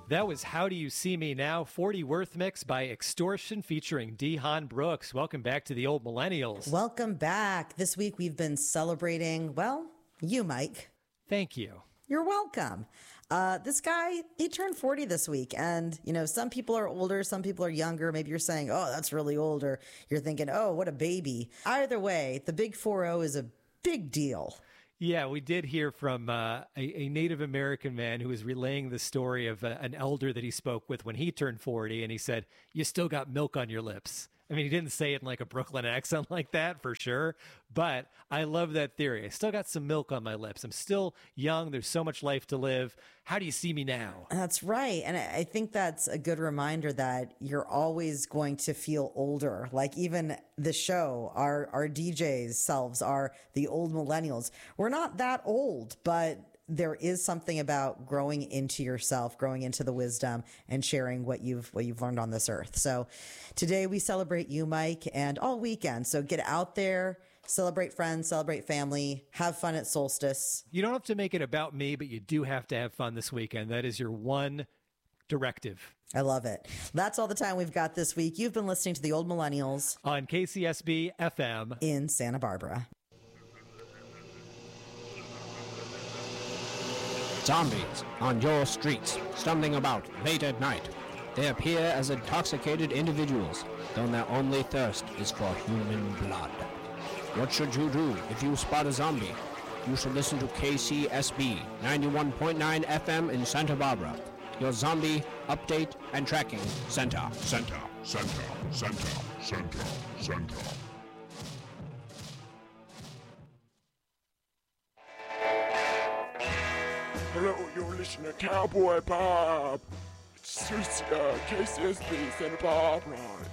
That was How Do You See Me Now, 40 Worth Mix by Extortion featuring Dehan Brooks. Welcome back to the Old Millennials. Welcome back. This week we've been celebrating, well, you, Mike. Thank you. You're welcome. This guy, he turned 40 this week. And, you know, some people are older, some people are younger. Maybe you're saying, oh, that's really old. Or you're thinking, oh, what a baby. Either way, the big 4-0 is a big deal. Yeah, we did hear from a Native American man who was relaying the story of an elder that he spoke with when he turned 40, and he said, you still got milk on your lips. I mean, he didn't say it in like a Brooklyn accent like that, for sure, but I love that theory. I still got some milk on my lips. I'm still young. There's so much life to live. How do you see me now? That's right. And I think that's a good reminder that you're always going to feel older. Like even the show, our DJs selves are the old millennials. We're not that old, but there is something about growing into yourself, growing into the wisdom, and sharing what you've learned on this earth. So today we celebrate you, Mike, and all weekend. So get out there, celebrate friends, celebrate family, have fun at Solstice. You don't have to make it about me, but you do have to have fun this weekend. That is your one directive. I love it. That's all the time we've got this week. You've been listening to the Old Millennials on KCSB FM in Santa Barbara. Zombies on your streets, stumbling about late at night. They appear as intoxicated individuals, though their only thirst is for human blood. What should you do if you spot a zombie? You should listen to KCSB 91.9 FM in Santa Barbara. Your zombie update and tracking center. Hello, you're listening to Cowboy Bob. It's KCSB Santa Barbara.